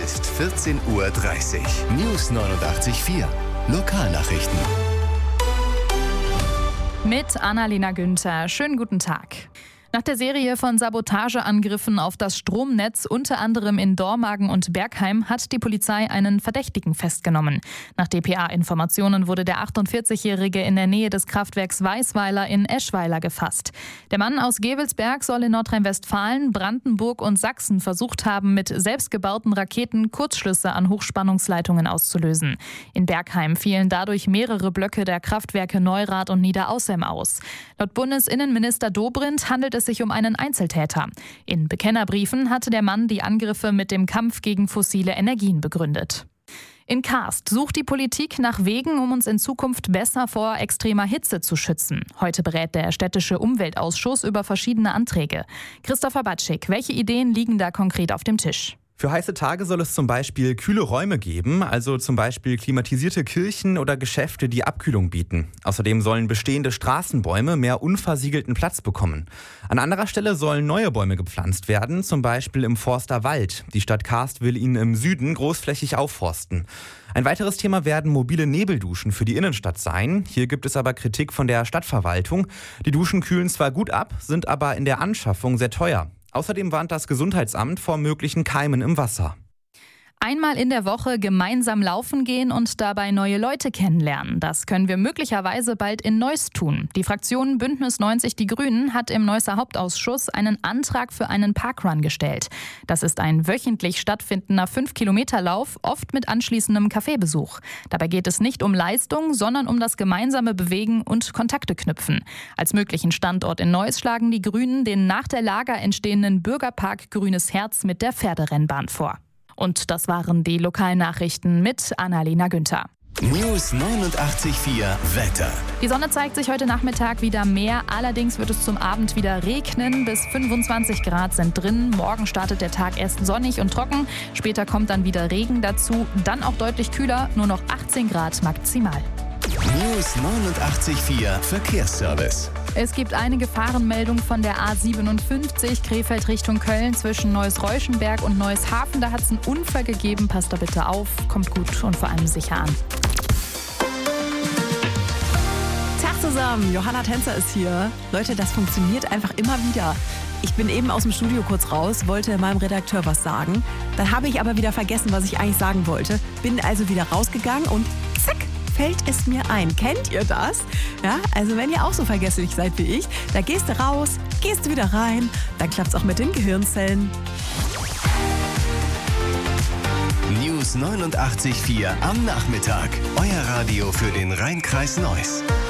ist 14:30 Uhr. News 89.4. Lokalnachrichten. Mit Annalena Günther. Schönen guten Tag. Nach der Serie von Sabotageangriffen auf das Stromnetz, unter anderem in Dormagen und Bergheim, hat die Polizei einen Verdächtigen festgenommen. Nach dpa-Informationen wurde der 48-Jährige in der Nähe des Kraftwerks Weißweiler in Eschweiler gefasst. Der Mann aus Gevelsberg soll in Nordrhein-Westfalen, Brandenburg und Sachsen versucht haben, mit selbstgebauten Raketen Kurzschlüsse an Hochspannungsleitungen auszulösen. In Bergheim fielen dadurch mehrere Blöcke der Kraftwerke Neurath und Niederaußem aus. Laut Bundesinnenminister Dobrindt handelt es sich um einen Einzeltäter. In Bekennerbriefen hatte der Mann die Angriffe mit dem Kampf gegen fossile Energien begründet. In Karst sucht die Politik nach Wegen, um uns in Zukunft besser vor extremer Hitze zu schützen. Heute berät der städtische Umweltausschuss über verschiedene Anträge. Christopher Batschik, welche Ideen liegen da konkret auf dem Tisch? Für heiße Tage soll es zum Beispiel kühle Räume geben, also zum Beispiel klimatisierte Kirchen oder Geschäfte, die Abkühlung bieten. Außerdem sollen bestehende Straßenbäume mehr unversiegelten Platz bekommen. An anderer Stelle sollen neue Bäume gepflanzt werden, zum Beispiel im Forster Wald. Die Stadt Karst will ihn im Süden großflächig aufforsten. Ein weiteres Thema werden mobile Nebelduschen für die Innenstadt sein. Hier gibt es aber Kritik von der Stadtverwaltung. Die Duschen kühlen zwar gut ab, sind aber in der Anschaffung sehr teuer. Außerdem warnt das Gesundheitsamt vor möglichen Keimen im Wasser. Einmal in der Woche gemeinsam laufen gehen und dabei neue Leute kennenlernen. Das können wir möglicherweise bald in Neuss tun. Die Fraktion Bündnis 90 Die Grünen hat im Neusser Hauptausschuss einen Antrag für einen Parkrun gestellt. Das ist ein wöchentlich stattfindender 5-Kilometer-Lauf, oft mit anschließendem Kaffeebesuch. Dabei geht es nicht um Leistung, sondern um das gemeinsame Bewegen und Kontakte knüpfen. Als möglichen Standort in Neuss schlagen die Grünen den nach der Lager entstehenden Bürgerpark Grünes Herz mit der Pferderennbahn vor. Und das waren die Lokalnachrichten mit Annalena Günther. News 89.4 Wetter. Die Sonne zeigt sich heute Nachmittag wieder mehr. Allerdings wird es zum Abend wieder regnen. Bis 25 Grad sind drin. Morgen startet der Tag erst sonnig und trocken. Später kommt dann wieder Regen dazu. Dann auch deutlich kühler, nur noch 18 Grad maximal. News 89.4 Verkehrsservice. Es gibt eine Gefahrenmeldung von der A57 Krefeld Richtung Köln zwischen Neuss-Reuschenberg und Neuss-Hafen. Da hat es einen Unfall gegeben. Passt da bitte auf, kommt gut und vor allem sicher an. Tag zusammen, Johanna Tänzer ist hier. Leute, das funktioniert einfach immer wieder. Ich bin eben aus dem Studio kurz raus, wollte meinem Redakteur was sagen. Dann habe ich aber wieder vergessen, was ich eigentlich sagen wollte. Bin also wieder rausgegangen und zack, fällt es mir ein. Kennt ihr das? Ja, also wenn ihr auch so vergesslich seid wie ich, da gehst du raus, gehst du wieder rein, dann klappt es auch mit den Gehirnzellen. News 89.4 am Nachmittag. Euer Radio für den Rhein-Kreis Neuss.